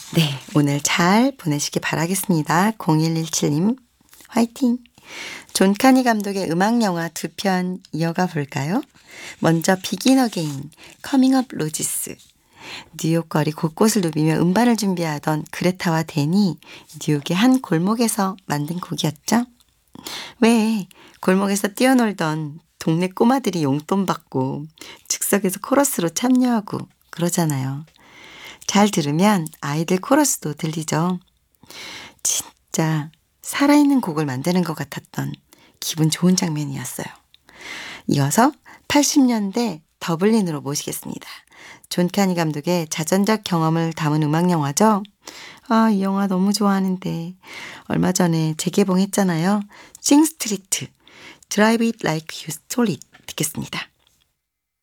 네, 오늘 잘 보내시기 바라겠습니다. 0117님 화이팅! 존 카니 감독의 음악영화 두 편 이어가 볼까요? 먼저 비긴 어게인, 커밍 업 로지스. 뉴욕 거리 곳곳을 누비며 음반을 준비하던 그레타와 댄이 뉴욕의 한 골목에서 만든 곡이었죠. 왜 골목에서 뛰어놀던 동네 꼬마들이 용돈 받고 즉석에서 코러스로 참여하고 그러잖아요. 잘 들으면 아이들 코러스도 들리죠. 진짜 살아있는 곡을 만드는 것 같았던 기분 좋은 장면이었어요. 이어서 80년대 더블린으로 모시겠습니다. 존 카니 감독의 자전적 경험을 담은 음악 영화죠. 아, 이 영화 너무 좋아하는데 얼마 전에 재개봉했잖아요. 싱스트리트, 드라이브 잇 라이크 유 스톨 잇 듣겠습니다.